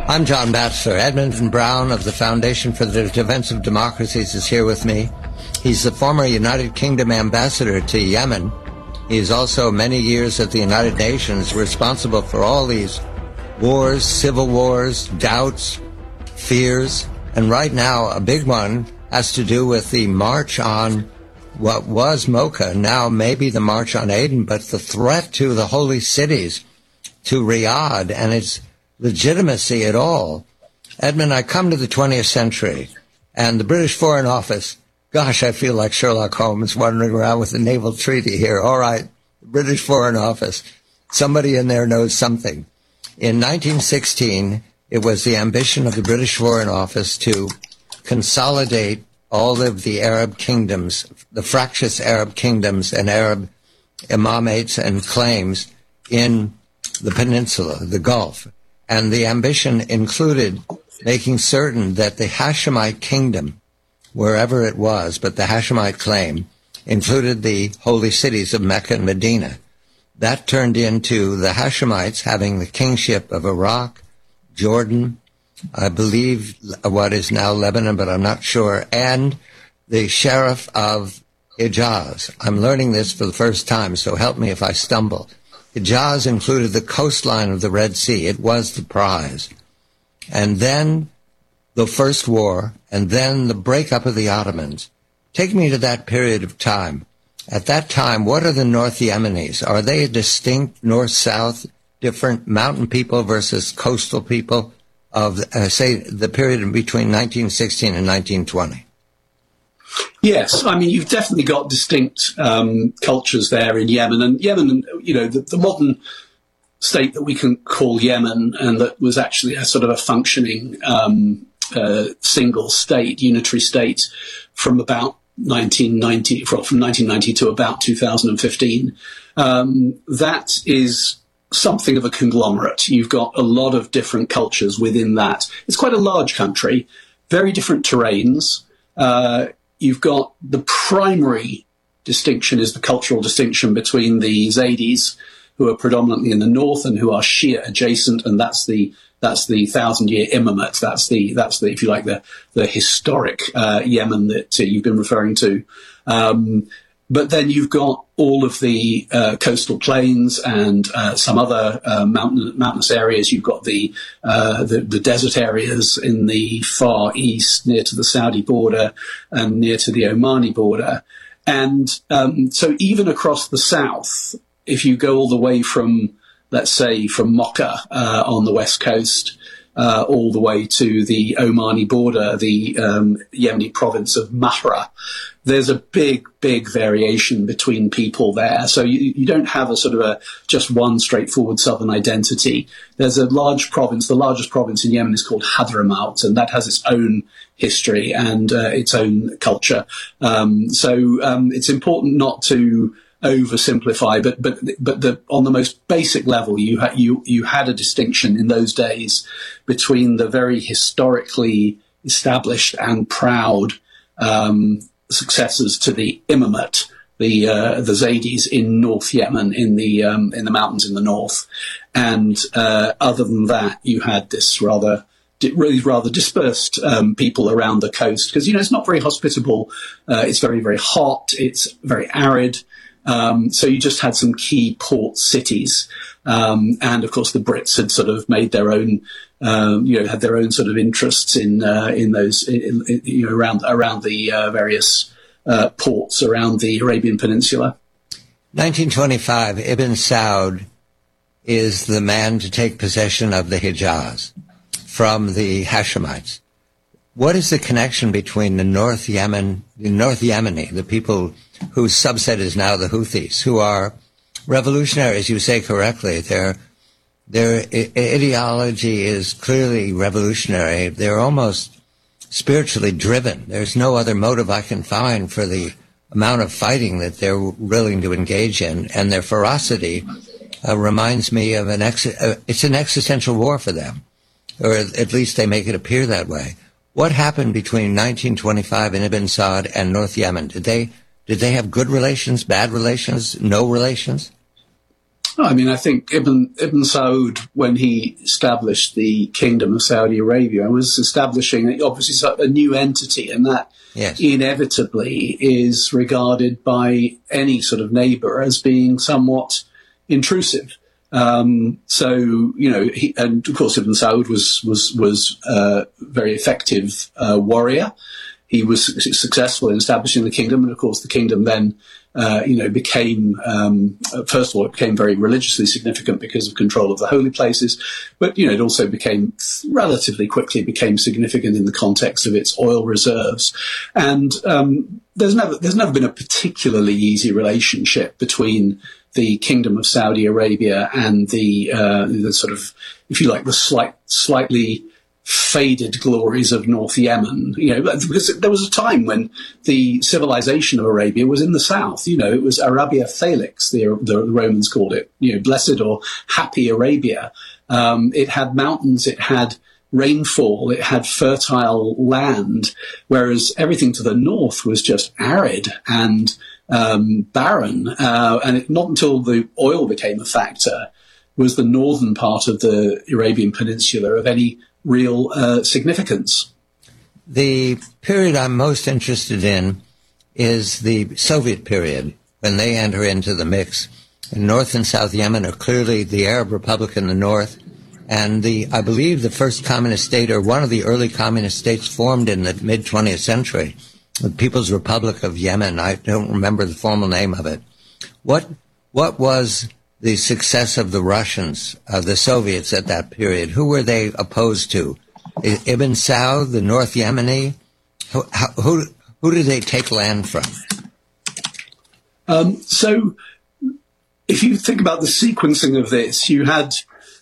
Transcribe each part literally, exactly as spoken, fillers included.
I'm John Batchelor. Edmund Brown of the Foundation for the Defense of Democracies is here with me. He's the former United Kingdom ambassador to Yemen. He is also many years at the United Nations responsible for all these wars, civil wars, doubts, fears. And right now, a big one has to do with the march on what was Mocha, now maybe the March on Aden, but the threat to the holy cities, to Riyadh, and its legitimacy at all. Edmund, I come to the twentieth century, and the British Foreign Office, gosh, I feel like Sherlock Holmes wandering around with the naval treaty here. All right, the British Foreign Office, somebody in there knows something. In nineteen sixteen, it was the ambition of the British Foreign Office to consolidate all of the Arab kingdoms, the fractious Arab kingdoms and Arab imamates and claims in the peninsula, the Gulf. And the ambition included making certain that the Hashemite kingdom, wherever it was, but the Hashemite claim, included the holy cities of Mecca and Medina. That turned into the Hashemites having the kingship of Iraq, Jordan, I believe what is now Lebanon, but I'm not sure, and the Sheriff of Hijaz. I'm learning this for the first time, so help me if I stumble. Hijaz included the coastline of the Red Sea. It was the prize. And then the First War, and then the breakup of the Ottomans. Take me to that period of time. At that time, what are the North Yemenis? Are they a distinct north-south, different mountain people versus coastal people of, uh, say, the period between nineteen sixteen and nineteen twenty? Yes, I mean, you've definitely got distinct um, cultures there in Yemen. And Yemen, you know, the, the modern state that we can call Yemen, and that was actually a sort of a functioning um, uh, single state, unitary state, from about nineteen ninety, from nineteen ninety to about two thousand fifteen. Um, that is something of a conglomerate. You've got a lot of different cultures within that. It's quite a large country, very different terrains. Uh, You've got the primary distinction is the cultural distinction between the Zaydis, who are predominantly in the north and who are Shia adjacent, and that's the that's the thousand-year imamate. That's the that's the if you like the the historic uh, Yemen that uh, you've been referring to. Um, but then you've got all of the uh, coastal plains and uh, some other uh, mountain, mountainous areas. You've got the, uh, the the desert areas in the far east, near to the Saudi border and near to the Omani border. And um, so even across the south, if you go all the way from, let's say, from Mocha uh, on the west coast, uh, all the way to the Omani border, the um, Yemeni province of Mahra, there's a big, big variation between people there. So you, you don't have a sort of a just one straightforward southern identity. There's a large province. The largest province in Yemen is called Hadramaut, and that has its own history and uh, its own culture. Um, so um, it's important not to oversimplify, but but but the, on the most basic level, you ha- you you had a distinction in those days between the very historically established and proud um, successors to the imamate, the uh, the Zaydis in North Yemen, in the um, in the mountains in the north, and uh, other than that, you had this rather really rather dispersed um, people around the coast, because you know it's not very hospitable. Uh, it's very very hot. It's very arid. Um, so you just had some key port cities, um, and of course the Brits had sort of made their own, um, you know, had their own sort of interests in uh, in those, in, in, you know, around around the uh, various uh, ports around the Arabian Peninsula. nineteen twenty-five, Ibn Saud is the man to take possession of the Hijaz from the Hashemites. What is the connection between the North Yemen, the North Yemeni, the people whose subset is now the Houthis, who are revolutionaries, you say correctly. Their their I- ideology is clearly revolutionary. They're almost spiritually driven. There's no other motive I can find for the amount of fighting that they're willing to engage in, and their ferocity uh, reminds me of an ex- uh, it's an existential war for them, or at least they make it appear that way. What happened between nineteen twenty-five and Ibn Saud and North Yemen? Did they Did they have good relations, bad relations, no relations? I mean, I think Ibn, Ibn Saud, when he established the Kingdom of Saudi Arabia, was establishing obviously a new entity, and that yes. inevitably is regarded by any sort of neighbour as being somewhat intrusive. Um, so, you know, he, and of course Ibn Saud was, was, was a very effective uh, warrior. He was successful in establishing the kingdom, and of course the kingdom then, uh, you know, became, um, first of all, it became very religiously significant because of control of the holy places, but, you know, it also became, relatively quickly became significant in the context of its oil reserves. And um, there's never, there's never been a particularly easy relationship between the Kingdom of Saudi Arabia and the, uh, the sort of, if you like, the slight, slightly faded glories of North Yemen, you know, because there was a time when the civilization of Arabia was in the south. You know, it was Arabia Felix, the, the Romans called it, you know, blessed or happy Arabia. Um, it had mountains, it had rainfall, it had fertile land, whereas everything to the north was just arid and um, barren. Uh, and it, not until the oil became a factor was the northern part of the Arabian Peninsula of any real uh, significance. The period I'm most interested in is the Soviet period, when they enter into the mix. And North and South Yemen are clearly the Arab Republic in the north, and the I believe the first communist state, or one of the early communist states formed in the mid-twentieth century, the People's Republic of Yemen. I don't remember the formal name of it. What what was the success of the Russians, of the Soviets at that period? Who were they opposed to? Ibn Saud, the North Yemeni? Who, who, who did they take land from? Um, so if you think about the sequencing of this, you had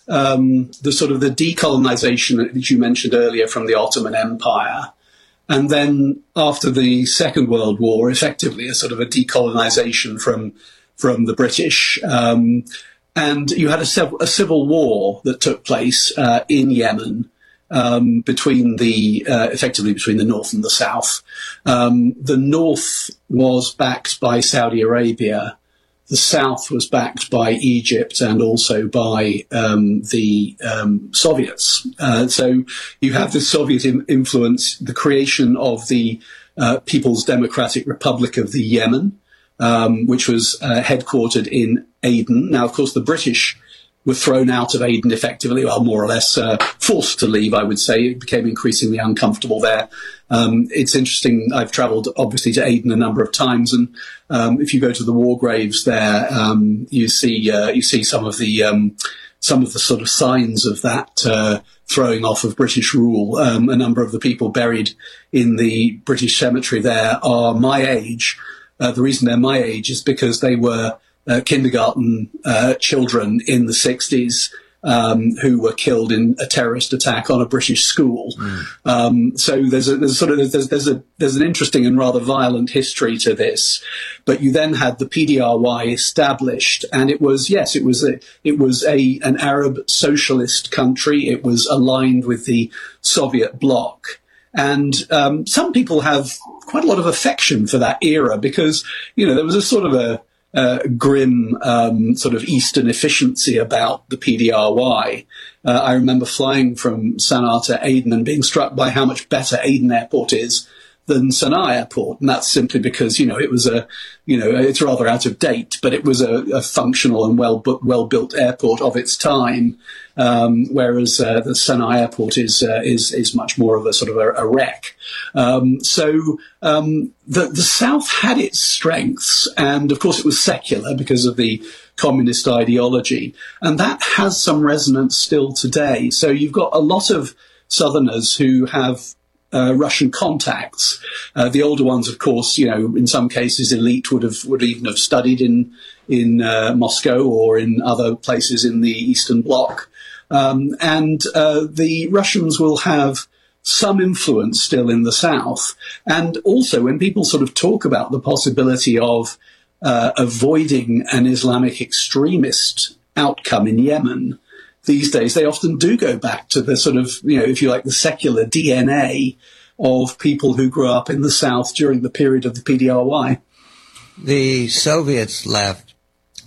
um, the sort of the decolonization that you mentioned earlier from the Ottoman Empire. And then after the Second World War, effectively a sort of a decolonization from from the British, um, and you had a, civ- a civil war that took place uh, in Yemen um, between the uh, effectively between the north and the south. Um, the north was backed by Saudi Arabia, the south was backed by Egypt and also by um, the um, Soviets. Uh, so you have the Soviet in- influence, the creation of the uh, People's Democratic Republic of the Yemen. Um, which was uh, headquartered in Aden. Now, of course, the British were thrown out of Aden effectively, well, more or less uh, forced to leave, I would say. It became increasingly uncomfortable there. Um, it's interesting, I've travelled, obviously, to Aden a number of times, and um, if you go to the war graves there, um, you see uh, you see some of the um, some of the sort of signs of that uh, throwing off of British rule. Um, a number of the people buried in the British cemetery there are my age. Uh, the reason they're my age is because they were uh, kindergarten uh, children in the sixties um, who were killed in a terrorist attack on a British school. Mm. Um, so there's a there's sort of there's there's a there's an interesting and rather violent history to this. But you then had the P D R Y established, and it was yes, it was a it was a an Arab socialist country. It was aligned with the Soviet bloc. And um, some people have quite a lot of affection for that era because, you know, there was a sort of a, a grim um, sort of Eastern efficiency about the P D R Y. Uh, I remember flying from Sana'a to Aden and being struck by how much better Aden Airport is than Sana'a Airport. And that's simply because, you know, it was a, you know, it's rather out of date, but it was a, a functional and well, well built airport of its time. Um, whereas uh, the Sana'a Airport is uh, is is much more of a sort of a, a wreck. Um, so um, the the South had its strengths, and of course it was secular because of the communist ideology, and that has some resonance still today. So you've got a lot of Southerners who have Uh, Russian contacts. Uh, the older ones, of course, you know, in some cases, elite would have would even have studied in in uh, Moscow or in other places in the Eastern Bloc. Um, and uh, the Russians will have some influence still in the South. And also, when people sort of talk about the possibility of uh, avoiding an Islamic extremist outcome in Yemen, these days, they often do go back to the sort of, you know, if you like, the secular D N A of people who grew up in the South during the period of the P D R Y. The Soviets left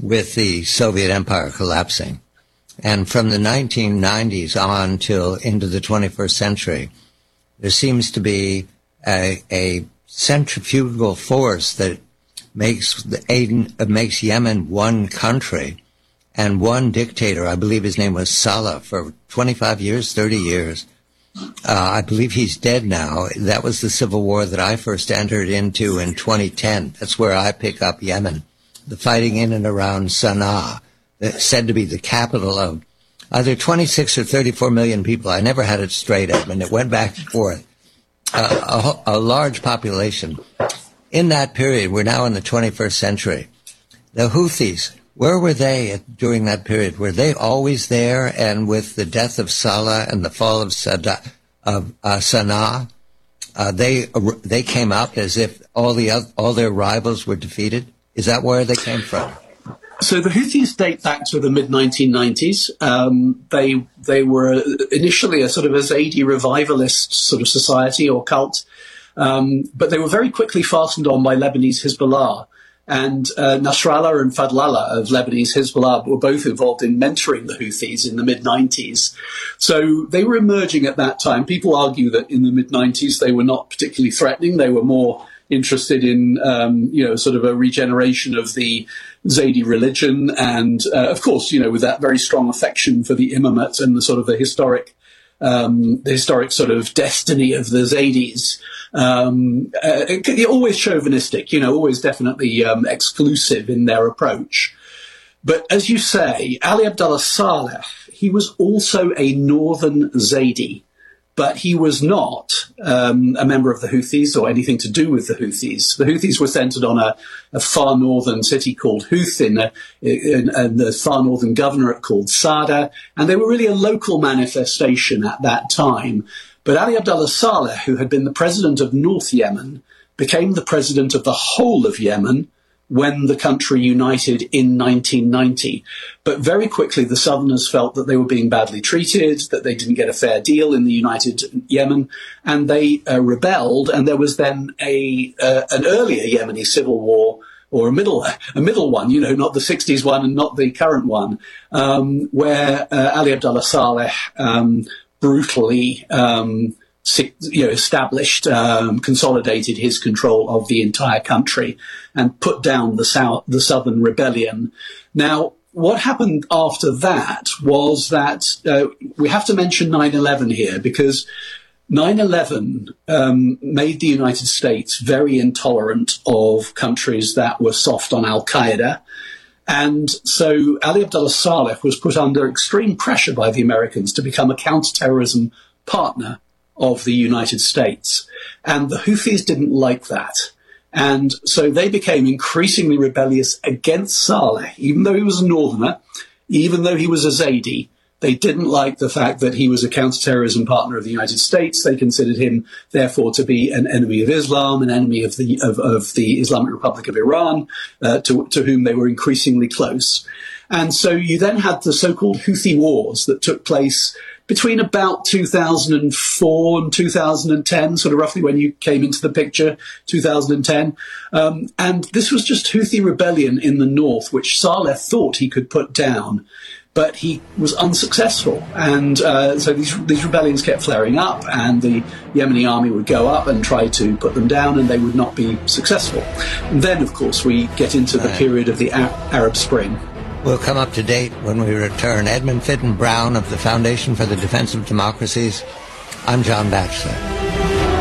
with the Soviet Empire collapsing. And from the nineteen nineties on till into the twenty-first century, there seems to be a, a centrifugal force that makes the Aden, uh, makes Yemen one country and one dictator. I believe his name was Saleh for twenty-five years, thirty years. Uh, I believe he's dead now. That was the civil war that I first entered into in twenty ten. That's where I pick up Yemen. The fighting in and around Sana'a, said to be the capital of either twenty-six or thirty-four million people. I never had it straight, Edmund. It went back and forth. Uh, a, a large population. In that period, we're now in the twenty-first century. The Houthis, where were they at, during that period? Were they always there? And with the death of Saleh and the fall of, Sada, of uh, Sana'a, uh, they they came up as if all the other, all their rivals were defeated. Is that where they came from? So the Houthis date back to the mid nineteen nineties. Um, they they were initially a sort of a Zaidi revivalist sort of society or cult, um, but they were very quickly fastened on by Lebanese Hezbollah. And uh, Nasrallah and Fadlallah of Lebanese Hezbollah were both involved in mentoring the Houthis in the mid nineties. So they were emerging at that time. People argue that in the mid nineties they were not particularly threatening. They were more interested in, um, you know, sort of a regeneration of the Zaidi religion. And, uh, of course, you know, with that very strong affection for the imamate and the sort of the historic, um, the historic sort of destiny of the Zaidis. Um, uh, it, always chauvinistic, you know, always definitely, um, exclusive in their approach. But as you say, Ali Abdullah Saleh, he was also a northern Zaidi. But he was not um, a member of the Houthis or anything to do with the Houthis. The Houthis were centered on a, a far northern city called Houth in, a, in, in the far northern governorate called Sada, and they were really a local manifestation at that time. But Ali Abdullah Saleh, who had been the president of North Yemen, became the president of the whole of Yemen when the country united in nineteen ninety. But very quickly, the Southerners felt that they were being badly treated, that they didn't get a fair deal in the united Yemen, and they uh, rebelled. And there was then a uh, an earlier Yemeni civil war, or a middle a middle one, you know, not the sixties one and not the current one, um, where uh, Ali Abdullah Saleh um, brutally um you know, established, um, consolidated his control of the entire country and put down the South, the Southern rebellion. Now, what happened after that was that uh, we have to mention nine eleven here, because nine eleven um, made the United States very intolerant of countries that were soft on Al-Qaeda. And so Ali Abdullah Saleh was put under extreme pressure by the Americans to become a counterterrorism partner of the United States. And the Houthis didn't like that. And so they became increasingly rebellious against Saleh, even though he was a northerner, even though he was a Zaidi. They didn't like the fact that he was a counterterrorism partner of the United States. They considered him, therefore, to be an enemy of Islam, an enemy of the of, of the Islamic Republic of Iran, uh, to, to whom they were increasingly close. And so you then had the so-called Houthi wars that took place between about two thousand four and two thousand ten, sort of roughly when you came into the picture, two thousand ten. Um, and this was just Houthi rebellion in the north, which Saleh thought he could put down, but he was unsuccessful. And uh, so these, these rebellions kept flaring up, and the Yemeni army would go up and try to put them down, and they would not be successful. And then, of course, we get into the period of the Arab Spring. We'll come up to date when we return. Edmund Fitton Brown of the Foundation for the Defense of Democracies. I'm John Batchelor.